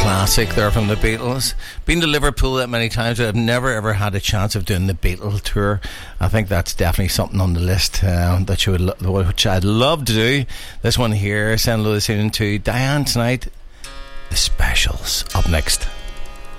classic there from the Beatles. Been to Liverpool that many times, but I've never ever had a chance of doing the Beatle tour. I think that's definitely something on the list that you would, which I'd love to do. This one here, send a load of to Diane tonight. The Specials up next.